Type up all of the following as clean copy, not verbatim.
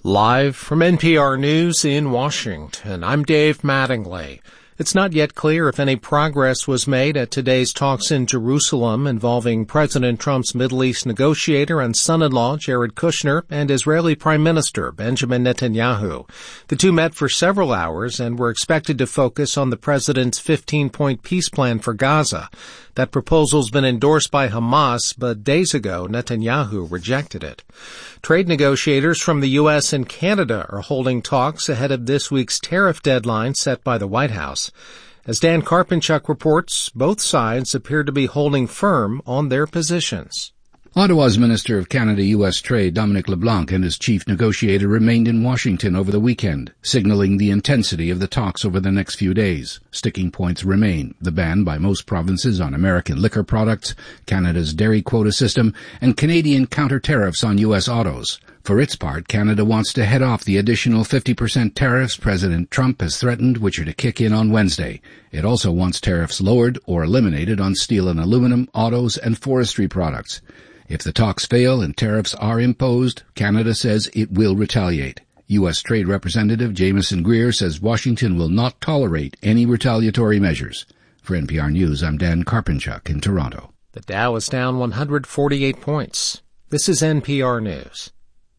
Live from NPR News in Washington, I'm Dave Mattingly. It's not yet clear if any progress was made at today's talks in Jerusalem involving President Trump's Middle East negotiator and son-in-law Jared Kushner and Israeli Prime Minister Benjamin Netanyahu. The two met for several hours and were expected to focus on the president's 15-point peace plan for Gaza. That proposal's been endorsed by Hamas, but days ago Netanyahu rejected it. Trade negotiators from the U.S. and Canada are holding talks ahead of this week's tariff deadline set by the White House. As Dan Karpinchuk reports, both sides appear to be holding firm on their positions. Ottawa's Minister of Canada-U.S. Trade, Dominic LeBlanc, and his chief negotiator remained in Washington over the weekend, signaling the intensity of the talks over the next few days. Sticking points remain: the ban by most provinces on American liquor products, Canada's dairy quota system, and Canadian counter-tariffs on U.S. autos. For its part, Canada wants to head off the additional 50% tariffs President Trump has threatened, which are to kick in on Wednesday. It also wants tariffs lowered or eliminated on steel and aluminum, autos, and forestry products. If the talks fail and tariffs are imposed, Canada says it will retaliate. U.S. Trade Representative Jamieson Greer says Washington will not tolerate any retaliatory measures. For NPR News, I'm Dan Karpinchuk in Toronto. The Dow is down 148 points. This is NPR News.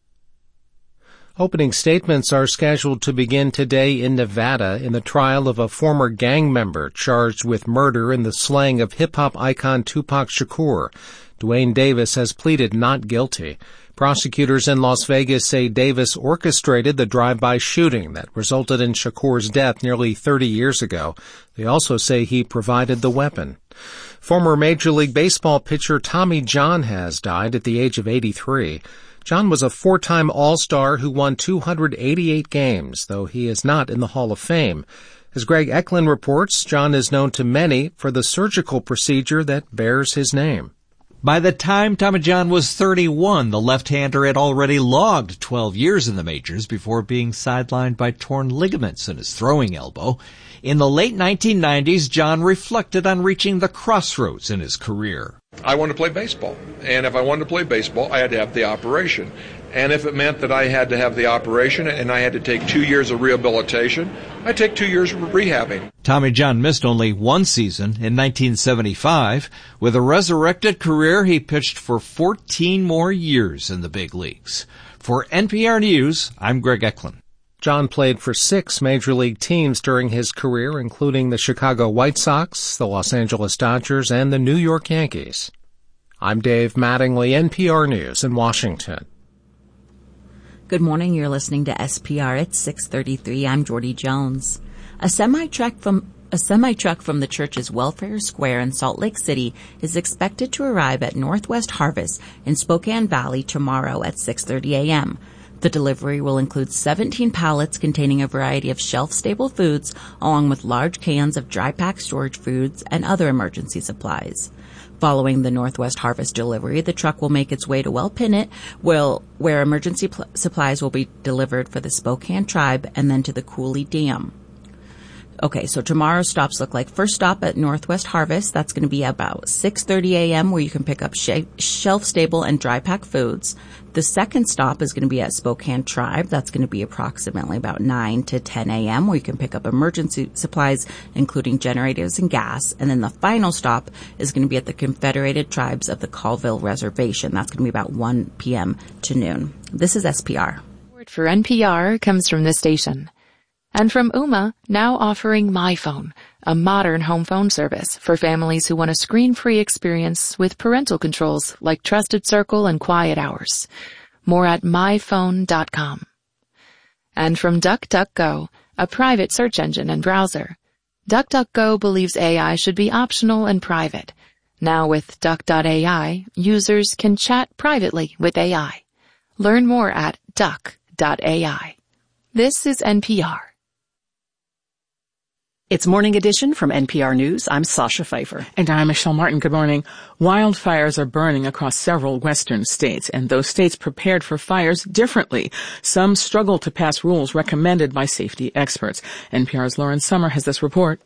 Opening statements are scheduled to begin today in Nevada in the trial of a former gang member charged with murder in the slaying of hip-hop icon Tupac Shakur. Duane Davis has pleaded not guilty. Prosecutors in Las Vegas say Davis orchestrated the drive-by shooting that resulted in Shakur's death nearly 30 years ago. They also say he provided the weapon. Former Major League Baseball pitcher Tommy John has died at the age of 83. John was a four-time All-Star who won 288 games, though he is not in the Hall of Fame. As Greg Eklund reports, John is known to many for the surgical procedure that bears his name. By the time Tommy John was 31, the left-hander had already logged 12 years in the majors before being sidelined by torn ligaments in his throwing elbow. In the late 1990s, John reflected on reaching the crossroads in his career. I wanted to play baseball, and if I wanted to play baseball, I had to have the operation. And if it meant that I had to have the operation and I had to take 2 years of rehabilitation, I'd take 2 years of rehabbing. Tommy John missed only one season in 1975. With a resurrected career, he pitched for 14 more years in the big leagues. For NPR News, I'm Greg Eklund. John played for 6 Major League teams during his career, including the Chicago White Sox, the Los Angeles Dodgers, and the New York Yankees. I'm Dave Mattingly, NPR News in Washington. Good morning. You're listening to SPR at 6:33. I'm Jordy Jones. A semi-truck from the church's Welfare Square in Salt Lake City is expected to arrive at Northwest Harvest in Spokane Valley tomorrow at 6:30 a.m. The delivery will include 17 pallets containing a variety of shelf-stable foods, along with large cans of dry-pack storage foods and other emergency supplies. Following the Northwest Harvest delivery, the truck will make its way to Wellpinit, where emergency supplies will be delivered for the Spokane Tribe and then to the Cooley Dam. Okay, so tomorrow's stops look like: first stop at Northwest Harvest. That's going to be about 6:30 a.m. where you can pick up shelf-stable and dry-pack foods. The second stop is going to be at Spokane Tribe. That's going to be approximately about 9 to 10 a.m. where you can pick up emergency supplies, including generators and gas. And then the final stop is going to be at the Confederated Tribes of the Colville Reservation. That's going to be about 1 p.m. to noon. This is SPR. For NPR comes from this station. And from Ooma, now offering MyPhone, a modern home phone service for families who want a screen-free experience with parental controls like Trusted Circle and Quiet Hours. More at myphone.com. And from DuckDuckGo, a private search engine and browser. DuckDuckGo believes AI should be optional and private. Now with Duck.ai, users can chat privately with AI. Learn more at duck.ai. This is NPR. It's Morning Edition from NPR News. I'm Sasha Pfeiffer. And I'm Michelle Martin. Good morning. Wildfires are burning across several western states, and those states prepared for fires differently. Some struggle to pass rules recommended by safety experts. NPR's Lauren Sommer has this report.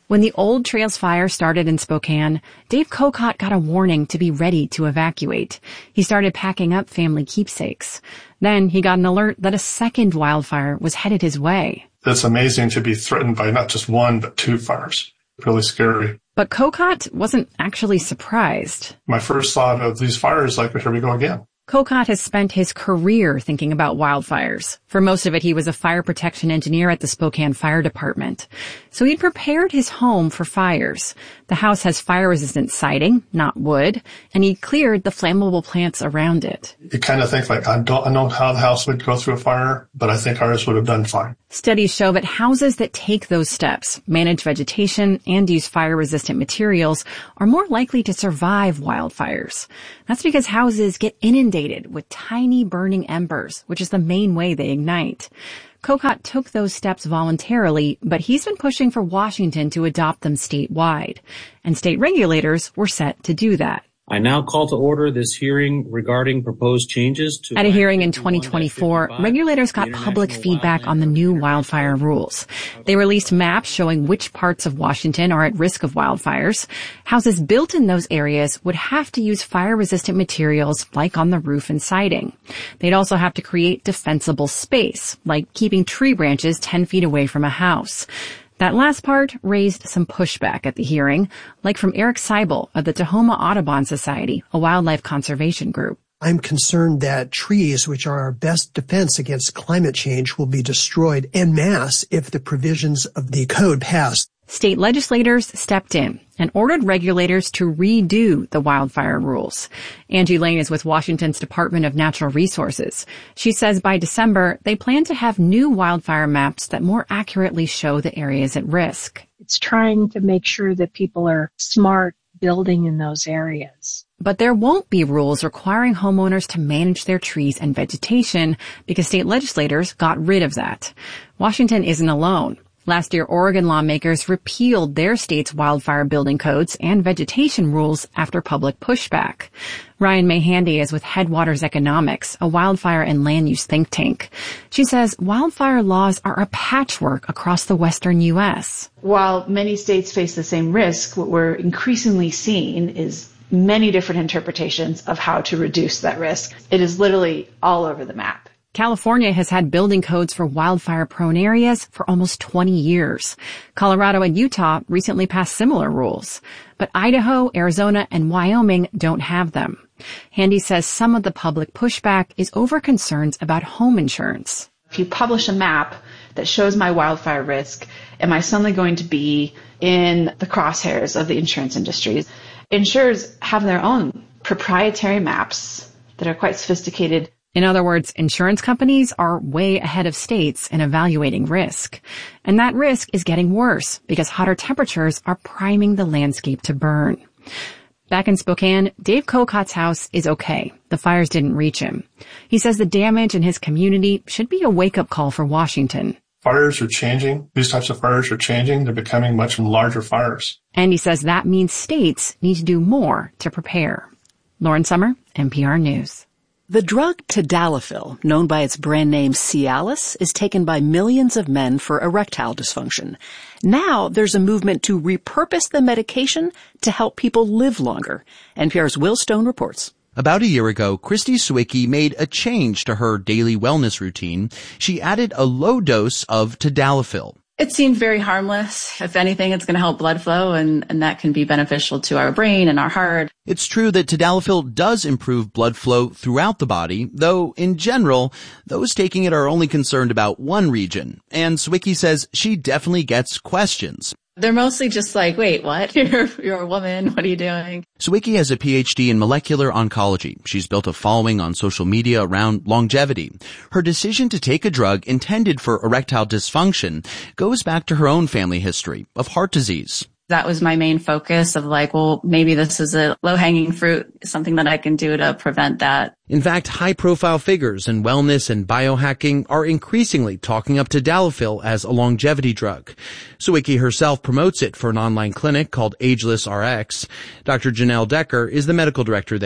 When the Old Trails fire started in Spokane, Dave Kokot got a warning to be ready to evacuate. He started packing up family keepsakes. Then he got an alert that a second wildfire was headed his way. It's amazing to be threatened by not just one, but two fires. Really scary. But Kokot wasn't actually surprised. My first thought of these fires, like, here we go again. Kokot has spent his career thinking about wildfires. For most of it, he was a fire protection engineer at the Spokane Fire Department. So he'd prepared his home for fires. The house has fire-resistant siding, not wood, and he cleared the flammable plants around it. You kind of think, like, I know how the house would go through a fire, but I think ours would have done fine. Studies show that houses that take those steps, manage vegetation, and use fire-resistant materials are more likely to survive wildfires. That's because houses get inundated with tiny burning embers, which is the main way they ignite. Kokot took those steps voluntarily, but he's been pushing for Washington to adopt them statewide. And state regulators were set to do that. I now call to order this hearing regarding proposed changes to... At a hearing in 2024, regulators got public feedback on the new wildfire rules. They released maps showing which parts of Washington are at risk of wildfires. Houses built in those areas would have to use fire-resistant materials like on the roof and siding. They'd also have to create defensible space, like keeping tree branches 10 feet away from a house. That last part raised some pushback at the hearing, like from Eric Seibel of the Tahoma Audubon Society, a wildlife conservation group. I'm concerned that trees, which are our best defense against climate change, will be destroyed en masse if the provisions of the code pass. State legislators stepped in and ordered regulators to redo the wildfire rules. Angie Lane is with Washington's Department of Natural Resources. She says by December, they plan to have new wildfire maps that more accurately show the areas at risk. It's trying to make sure that people are smart building in those areas. But there won't be rules requiring homeowners to manage their trees and vegetation because state legislators got rid of that. Washington isn't alone. Last year, Oregon lawmakers repealed their state's wildfire building codes and vegetation rules after public pushback. Ryan Mayhandy is with Headwaters Economics, a wildfire and land use think tank. She says wildfire laws are a patchwork across the western U.S. While many states face the same risk, what we're increasingly seeing is many different interpretations of how to reduce that risk. It is literally all over the map. California has had building codes for wildfire-prone areas for almost 20 years. Colorado and Utah recently passed similar rules. But Idaho, Arizona, and Wyoming don't have them. Handy says some of the public pushback is over concerns about home insurance. If you publish a map that shows my wildfire risk, am I suddenly going to be in the crosshairs of the insurance industry? Insurers have their own proprietary maps that are quite sophisticated. In other words, insurance companies are way ahead of states in evaluating risk. And that risk is getting worse because hotter temperatures are priming the landscape to burn. Back in Spokane, Dave Kokot's house is okay. The fires didn't reach him. He says the damage in his community should be a wake-up call for Washington. Fires are changing. These types of fires are changing. They're becoming much larger fires. And he says that means states need to do more to prepare. Lauren Sommer, NPR News. The drug tadalafil, known by its brand name Cialis, is taken by millions of men for erectile dysfunction. Now there's a movement to repurpose the medication to help people live longer. NPR's Will Stone reports. About a year ago, Christy Sawicki made a change to her daily wellness routine. She added a low dose of tadalafil. It seemed very harmless. If anything, it's going to help blood flow, and that can be beneficial to our brain and our heart. It's true that tadalafil does improve blood flow throughout the body, though in general, those taking it are only concerned about one region. And Sawicki says she definitely gets questions. They're mostly just like, wait, what? You're a woman. What are you doing? Sawicki has a PhD in molecular oncology. She's built a following on social media around longevity. Her decision to take a drug intended for erectile dysfunction goes back to her own family history of heart disease. That was my main focus of like, well, maybe this is a low-hanging fruit, something that I can do to prevent that. In fact, high-profile figures in wellness and biohacking are increasingly talking up tadalafil as a longevity drug. Sawicki herself promotes it for an online clinic called Ageless RX. Dr. Janelle Decker is the medical director there.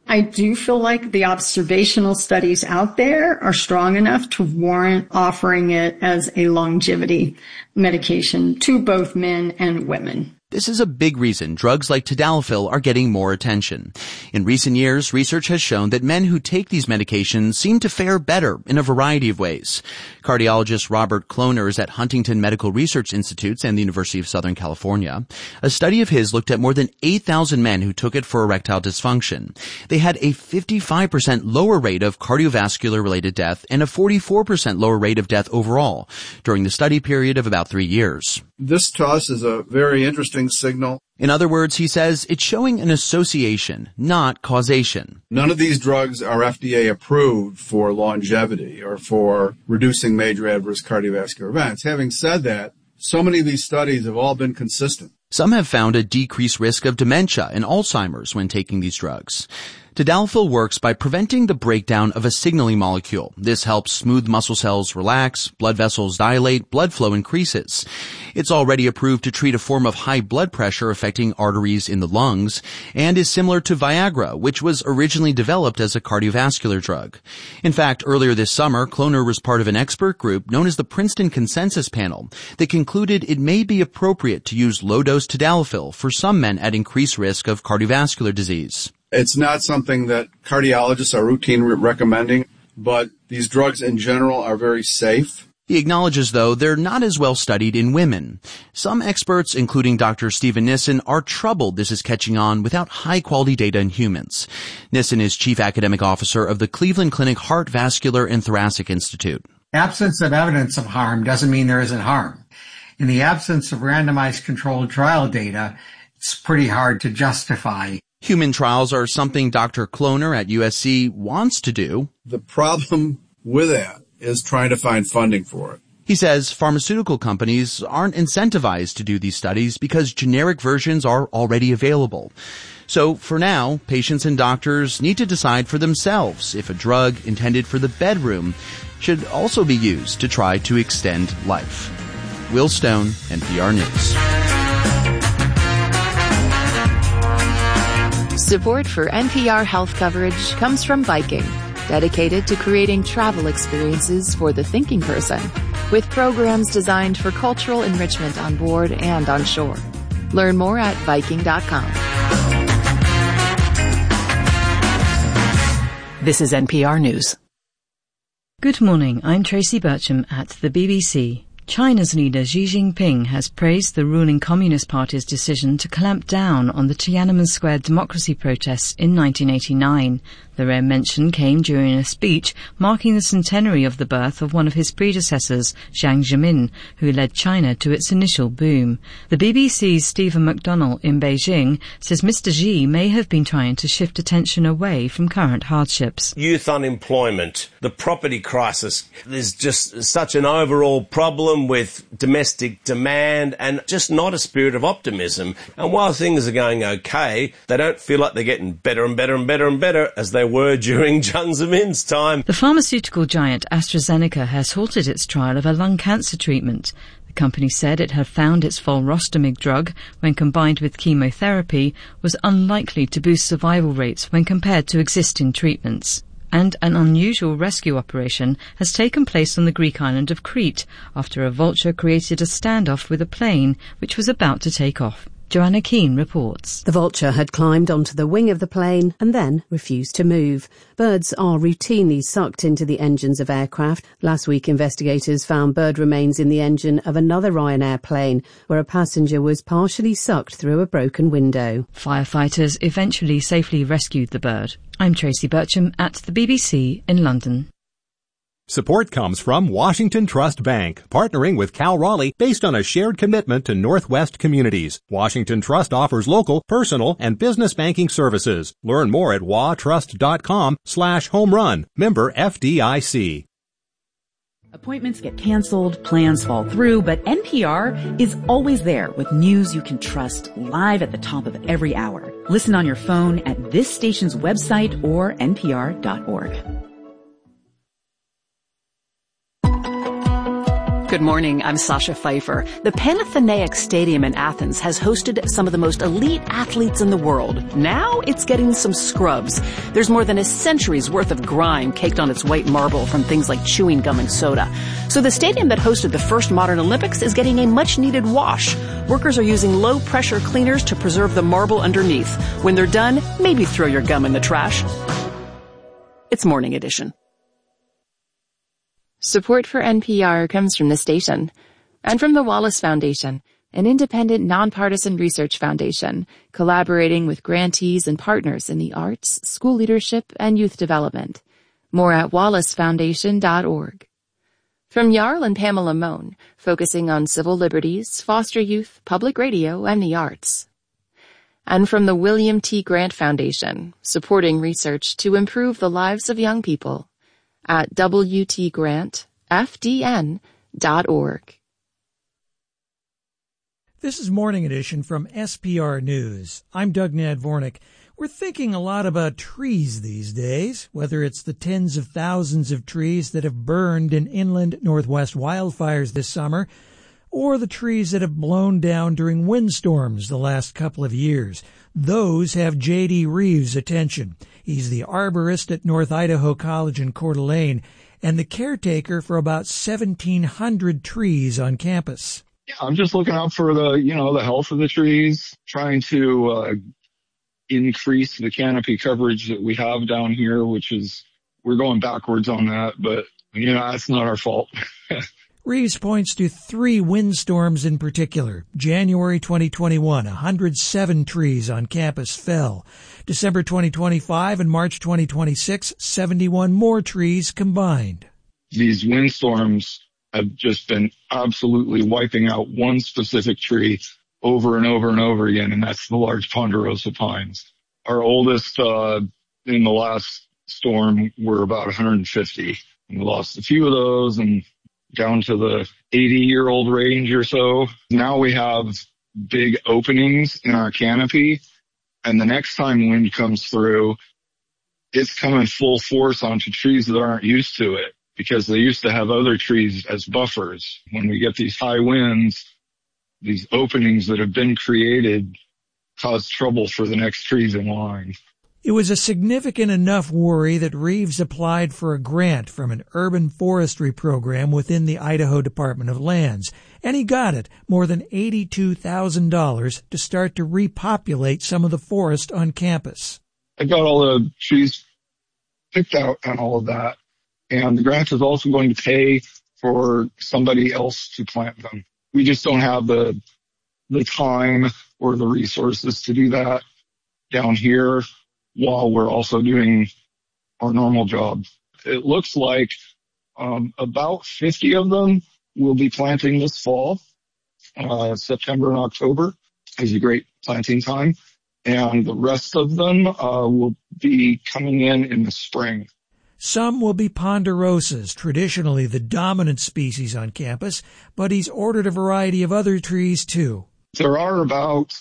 I do feel like the observational studies out there are strong enough to warrant offering it as a longevity medication to both men and women. This is a big reason drugs like tadalafil are getting more attention. In recent years, research has shown that men who take these medications seem to fare better in a variety of ways. Cardiologist Robert Kloner is at Huntington Medical Research Institutes and the University of Southern California. A study of his looked at more than 8,000 men who took it for erectile dysfunction. They had a 55% lower rate of cardiovascular-related death and a 44% lower rate of death overall during the study period of about 3 years. This to us is a very interesting signal. In other words, he says it's showing an association, not causation. None of these drugs are FDA approved for longevity or for reducing major adverse cardiovascular events. Having said that, so many of these studies have all been consistent. Some have found a decreased risk of dementia and Alzheimer's when taking these drugs. Tadalafil works by preventing the breakdown of a signaling molecule. This helps smooth muscle cells relax, blood vessels dilate, blood flow increases. It's already approved to treat a form of high blood pressure affecting arteries in the lungs, and is similar to Viagra, which was originally developed as a cardiovascular drug. In fact, earlier this summer, Kloner was part of an expert group known as the Princeton Consensus Panel that concluded it may be appropriate to use low-dose tadalafil for some men at increased risk of cardiovascular disease. It's not something that cardiologists are routinely recommending, but these drugs in general are very safe. He acknowledges, though, they're not as well studied in women. Some experts, including Dr. Stephen Nissen, are troubled this is catching on without high-quality data in humans. Nissen is chief academic officer of the Cleveland Clinic Heart, Vascular, and Thoracic Institute. Absence of evidence of harm doesn't mean there isn't harm. In the absence of randomized controlled trial data, it's pretty hard to justify. Human trials are something Dr. Kloner at USC wants to do. The problem with that is trying to find funding for it. He says pharmaceutical companies aren't incentivized to do these studies because generic versions are already available. So for now, patients and doctors need to decide for themselves if a drug intended for the bedroom should also be used to try to extend life. Will Stone, NPR News. Support for NPR health coverage comes from Viking, dedicated to creating travel experiences for the thinking person, with programs designed for cultural enrichment on board and on shore. Learn more at Viking.com. This is NPR News. Good morning, I'm Tracy Bircham at the BBC. China's leader Xi Jinping has praised the ruling Communist Party's decision to clamp down on the Tiananmen Square democracy protests in 1989. The rare mention came during a speech marking the centenary of the birth of one of his predecessors, Jiang Zemin, who led China to its initial boom. The BBC's Stephen McDonnell in Beijing says Mr. Xi may have been trying to shift attention away from current hardships. Youth unemployment, the property crisis, there's just such an overall problem with domestic demand and just not a spirit of optimism. And while things are going okay, they don't feel like they're getting better and better and better and better as they were during Jiang Zemin's time. The pharmaceutical giant AstraZeneca has halted its trial of a lung cancer treatment. The company said it had found its volrustomig drug, when combined with chemotherapy, was unlikely to boost survival rates when compared to existing treatments. And an unusual rescue operation has taken place on the Greek island of Crete after a vulture created a standoff with a plane which was about to take off. Joanna Keane reports. The vulture had climbed onto the wing of the plane and then refused to move. Birds are routinely sucked into the engines of aircraft. Last week, investigators found bird remains in the engine of another Ryanair plane, where a passenger was partially sucked through a broken window. Firefighters eventually safely rescued the bird. I'm Tracy Bircham at the BBC in London. Support comes from Washington Trust Bank, partnering with Cal Raleigh based on a shared commitment to Northwest communities. Washington Trust offers local, personal, and business banking services. Learn more at watrust.com/homerun. Member FDIC. Appointments get canceled, plans fall through, but NPR is always there with news you can trust live at the top of every hour. Listen on your phone at this station's website or npr.org. Good morning, I'm Sasha Pfeiffer. The Panathenaic Stadium in Athens has hosted some of the most elite athletes in the world. Now it's getting some scrubs. There's more than a century's worth of grime caked on its white marble from things like chewing gum and soda. So the stadium that hosted the first modern Olympics is getting a much-needed wash. Workers are using low-pressure cleaners to preserve the marble underneath. When they're done, maybe throw your gum in the trash. It's Morning Edition. Support for NPR comes from the station and from the Wallace Foundation, an independent, nonpartisan research foundation collaborating with grantees and partners in the arts, school leadership, and youth development. More at wallacefoundation.org. From Jarl and Pamela Mohn, focusing on civil liberties, foster youth, public radio, and the arts. And from the William T. Grant Foundation, supporting research to improve the lives of young people. At WTGrantFDN.org. This is Morning Edition from SPR News. I'm Doug Nadvornik. We're thinking a lot about trees these days, whether it's the tens of thousands of trees that have burned in inland Northwest wildfires this summer, or the trees that have blown down during windstorms the last couple of years. Those have J.D. Reeves' attention. He's the arborist at North Idaho College in Coeur d'Alene and the caretaker for about 1,700 trees on campus. Yeah, I'm just looking out for the health of the trees, trying to increase the canopy coverage that we have down here, which is, we're going backwards on that, but, that's not our fault. Reeves points to 3 windstorms in particular. January 2021, 107 trees on campus fell. December 2025 and March 2026, 71 more trees combined. These windstorms have just been absolutely wiping out one specific tree over and over and over again, and that's the large ponderosa pines. Our oldest in the last storm were about 150. We lost a few of those and down to the 80-year-old range or so. Now we have big openings in our canopy, and the next time wind comes through, it's coming full force onto trees that aren't used to it because they used to have other trees as buffers. When we get these high winds, these openings that have been created cause trouble for the next trees in line. It was a significant enough worry that Reeves applied for a grant from an urban forestry program within the Idaho Department of Lands, and he got it, more than $82,000, to start to repopulate some of the forest on campus. I got all the trees picked out and all of that, and the grant is also going to pay for somebody else to plant them. We just don't have the time or the resources to do that down here while we're also doing our normal job. It looks like about 50 of them will be planting this fall. September and October is a great planting time. And the rest of them will be coming in the spring. Some will be ponderosas, traditionally the dominant species on campus, but he's ordered a variety of other trees too. There are about,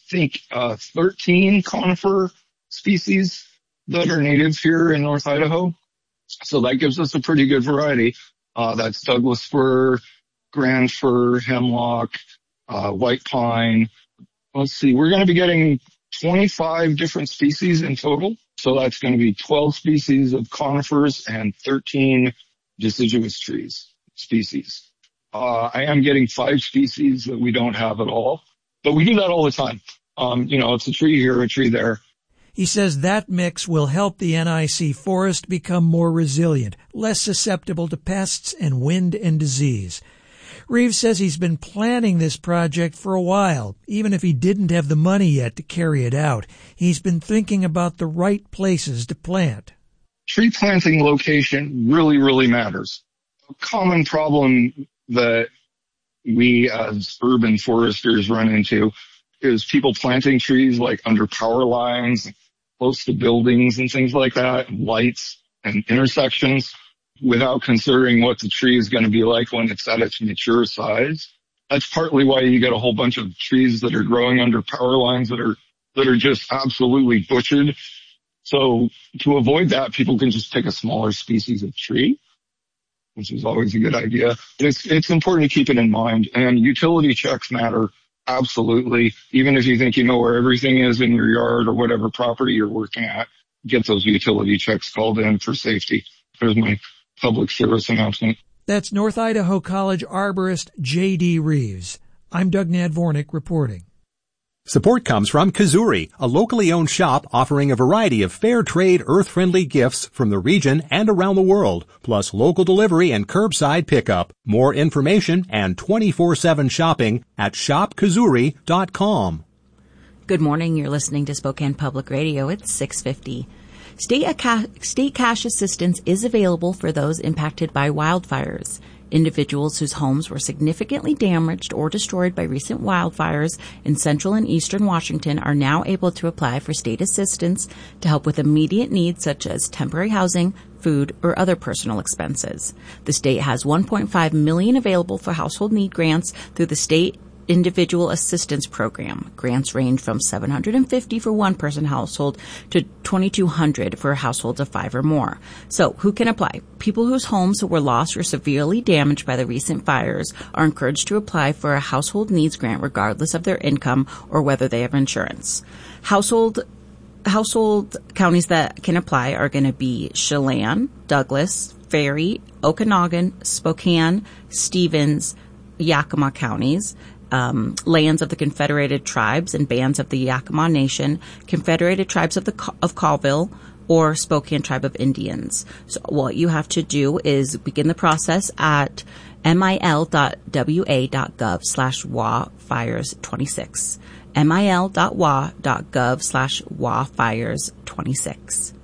13 conifer species that are native here in North Idaho. So that gives us a pretty good variety. That's Douglas fir, grand fir, hemlock, white pine. Let's see, we're going to be getting 25 different species in total. So that's going to be 12 species of conifers and 13 deciduous trees species. I am getting 5 species that we don't have at all, but we do that all the time. It's a tree here, a tree there. He says that mix will help the NIC forest become more resilient, less susceptible to pests and wind and disease. Reeves says he's been planning this project for a while, even if he didn't have the money yet to carry it out. He's been thinking about the right places to plant. Tree planting location really, really matters. A common problem that we as urban foresters run into is people planting trees like under power lines, close to buildings and things like that, and lights and intersections, without considering what the tree is going to be like when it's at its mature size. That's partly why you get a whole bunch of trees that are growing under power lines that are just absolutely butchered. So to avoid that, people can just pick a smaller species of tree. which is always a good idea. It's important to keep it in mind. And utility checks matter. Absolutely. Even if you think you know where everything is in your yard or whatever property you're working at, get those utility checks called in for safety. There's my public service announcement. That's North Idaho College arborist J.D. Reeves. I'm Doug Nadvornik reporting. Support comes from Kazuri, a locally owned shop offering a variety of fair trade, earth-friendly gifts from the region and around the world, plus local delivery and curbside pickup. More information and 24/7 shopping at shopkazuri.com. Good morning. You're listening to Spokane Public Radio. It's 6:50. State cash assistance is available for those impacted by wildfires. Individuals whose homes were significantly damaged or destroyed by recent wildfires in central and eastern Washington are now able to apply for state assistance to help with immediate needs such as temporary housing, food, or other personal expenses. The state has $1.5 million available for household need grants through the state Individual Assistance Program. Grants range from $750 for one-person household to $2,200 for households of 5 or more. So, who can apply? People whose homes were lost or severely damaged by the recent fires are encouraged to apply for a household needs grant regardless of their income or whether they have insurance. Household counties that can apply are going to be Chelan, Douglas, Ferry, Okanagan, Spokane, Stevens, Yakima counties, lands of the Confederated Tribes and bands of the Yakima Nation, Confederated Tribes of Colville, or Spokane Tribe of Indians. So what you have to do is begin the process at mil.wa.gov/wafires26. mil.wa.gov/wafires26.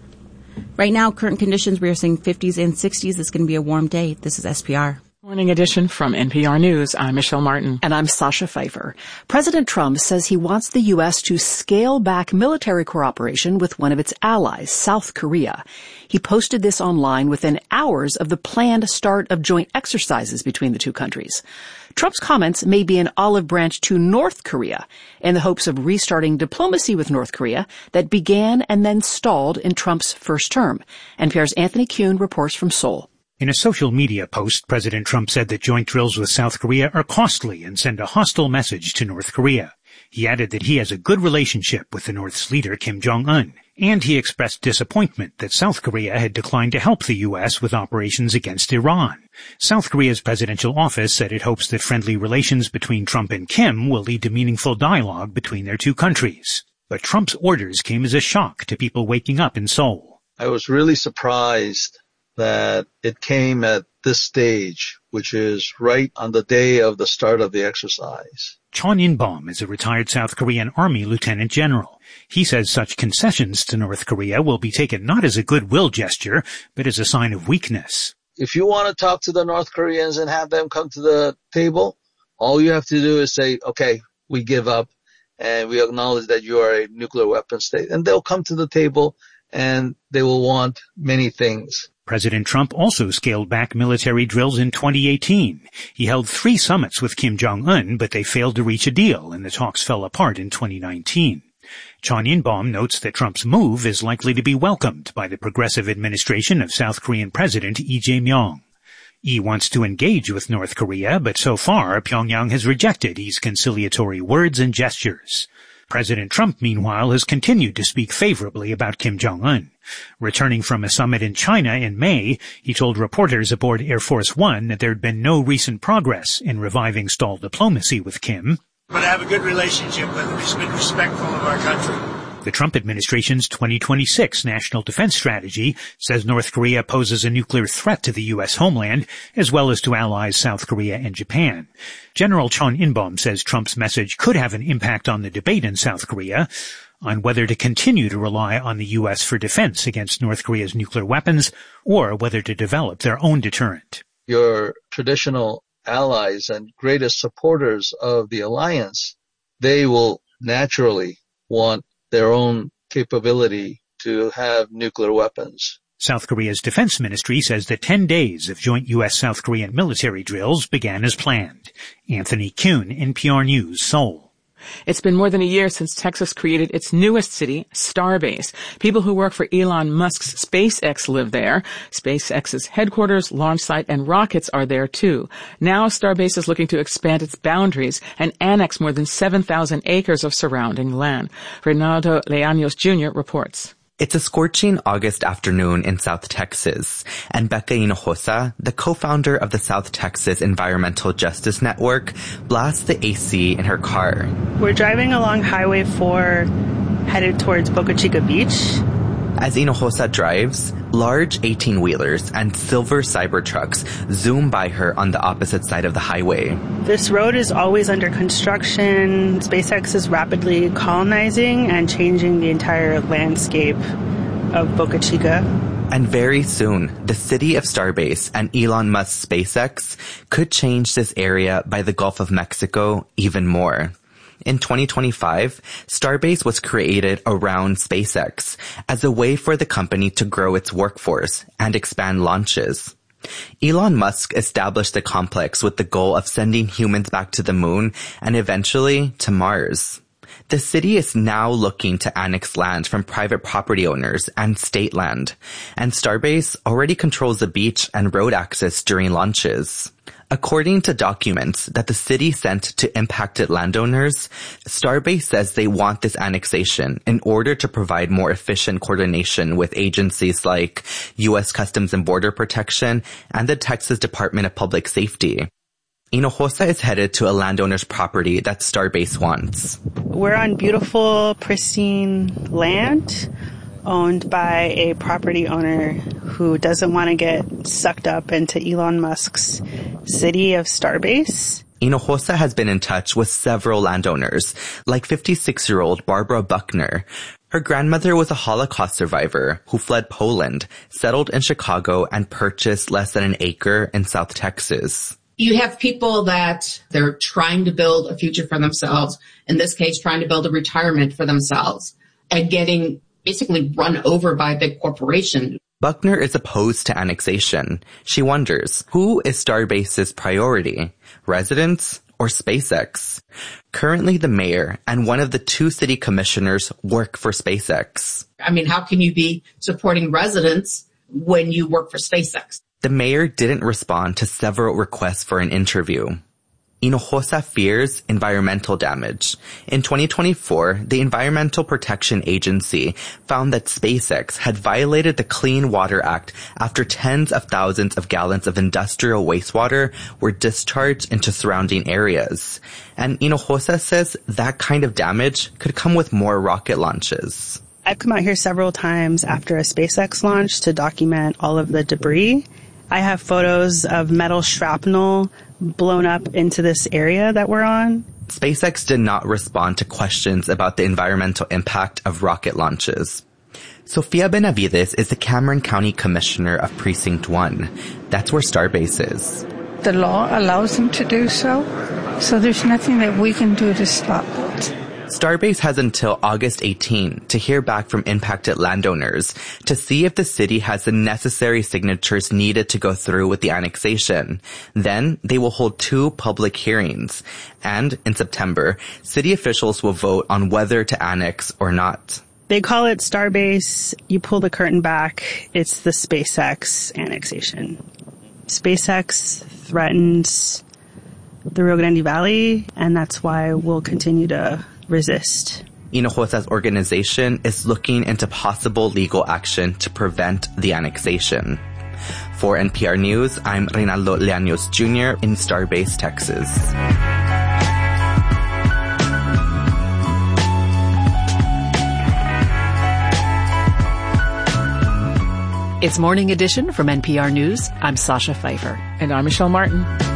Right now, current conditions, we are seeing 50s and 60s. It's going to be a warm day. This is SPR. Morning edition from NPR News. I'm Michelle Martin. And I'm Sasha Pfeiffer. President Trump says he wants the U.S. to scale back military cooperation with one of its allies, South Korea. He posted this online within hours of the planned start of joint exercises between the two countries. Trump's comments may be an olive branch to North Korea in the hopes of restarting diplomacy with North Korea that began and then stalled in Trump's first term. NPR's Anthony Kuhn reports from Seoul. In a social media post, President Trump said that joint drills with South Korea are costly and send a hostile message to North Korea. He added that he has a good relationship with the North's leader, Kim Jong-un, and he expressed disappointment that South Korea had declined to help the U.S. with operations against Iran. South Korea's presidential office said it hopes that friendly relations between Trump and Kim will lead to meaningful dialogue between their two countries. But Trump's orders came as a shock to people waking up in Seoul. I was really surprised that it came at this stage, which is right on the day of the start of the exercise. Chon In-bom is a retired South Korean Army lieutenant general. He says such concessions to North Korea will be taken not as a goodwill gesture, but as a sign of weakness. If you want to talk to the North Koreans and have them come to the table, all you have to do is say, okay, we give up and we acknowledge that you are a nuclear weapon state. And they'll come to the table and they will want many things. President Trump also scaled back military drills in 2018. He held 3 summits with Kim Jong-un, but they failed to reach a deal, and the talks fell apart in 2019. Chon In-bom notes that Trump's move is likely to be welcomed by the progressive administration of South Korean President Lee Jae-myung. Lee wants to engage with North Korea, but so far Pyongyang has rejected Lee's conciliatory words and gestures. President Trump, meanwhile, has continued to speak favorably about Kim Jong-un. Returning from a summit in China in May, he told reporters aboard Air Force One that there had been no recent progress in reviving stalled diplomacy with Kim. But I have a good relationship with him. He's been respectful of our country. The Trump administration's 2026 national defense strategy says North Korea poses a nuclear threat to the U.S. homeland, as well as to allies South Korea and Japan. General Chon In-bom says Trump's message could have an impact on the debate in South Korea on whether to continue to rely on the U.S. for defense against North Korea's nuclear weapons or whether to develop their own deterrent. Your traditional allies and greatest supporters of the alliance, they will naturally want their own capability to have nuclear weapons. South Korea's defense ministry says that 10 days of joint U.S.-South Korean military drills began as planned. Anthony Kuhn, NPR News, Seoul. It's been more than a year since Texas created its newest city, Starbase. People who work for Elon Musk's SpaceX live there. SpaceX's headquarters, launch site, and rockets are there too. Now Starbase is looking to expand its boundaries and annex more than 7,000 acres of surrounding land. Reynaldo Leaños Jr. reports. It's a scorching August afternoon in South Texas, and Becca Hinojosa, the co-founder of the South Texas Environmental Justice Network, blasts the AC in her car. We're driving along Highway 4, headed towards Boca Chica Beach. As Hinojosa drives, large 18-wheelers and silver Cybertrucks zoom by her on the opposite side of the highway. This road is always under construction. SpaceX is rapidly colonizing and changing the entire landscape of Boca Chica. And very soon, the city of Starbase and Elon Musk's SpaceX could change this area by the Gulf of Mexico even more. In 2025, Starbase was created around SpaceX as a way for the company to grow its workforce and expand launches. Elon Musk established the complex with the goal of sending humans back to the moon and eventually to Mars. The city is now looking to annex land from private property owners and state land, and Starbase already controls the beach and road access during launches. According to documents that the city sent to impacted landowners, Starbase says they want this annexation in order to provide more efficient coordination with agencies like U.S. Customs and Border Protection and the Texas Department of Public Safety. Hinojosa is headed to a landowner's property that Starbase wants. We're on beautiful, pristine land owned by a property owner who doesn't want to get sucked up into Elon Musk's city of Starbase. Hinojosa has been in touch with several landowners, like 56-year-old Barbara Buckner. Her grandmother was a Holocaust survivor who fled Poland, settled in Chicago, and purchased less than an acre in South Texas. You have people that they're trying to build a future for themselves, in this case, trying to build a retirement for themselves, and getting basically run over by a big corporation. Buckner is opposed to annexation. She wonders, who is Starbase's priority? Residents or SpaceX? Currently, the mayor and one of the 2 city commissioners work for SpaceX. I mean, how can you be supporting residents when you work for SpaceX? The mayor didn't respond to several requests for an interview. Hinojosa fears environmental damage. In 2024, the Environmental Protection Agency found that SpaceX had violated the Clean Water Act after tens of thousands of gallons of industrial wastewater were discharged into surrounding areas. And Hinojosa says that kind of damage could come with more rocket launches. I've come out here several times after a SpaceX launch to document all of the debris. I have photos of metal shrapnel blown up into this area that we're on. SpaceX did not respond to questions about the environmental impact of rocket launches. Sofia Benavides is the Cameron County Commissioner of Precinct 1. That's where Starbase is. The law allows them to do so there's nothing that we can do to stop it. Starbase has until August 18 to hear back from impacted landowners to see if the city has the necessary signatures needed to go through with the annexation. Then they will hold 2 public hearings. And in September, city officials will vote on whether to annex or not. They call it Starbase. You pull the curtain back, it's the SpaceX annexation. SpaceX threatens the Rio Grande Valley, and that's why we'll continue to resist. Hinojosa's organization is looking into possible legal action to prevent the annexation. For NPR News, I'm Reynaldo Leaños Jr. in Starbase, Texas. It's Morning Edition from NPR News. I'm Sasha Pfeiffer. And I'm Michelle Martin.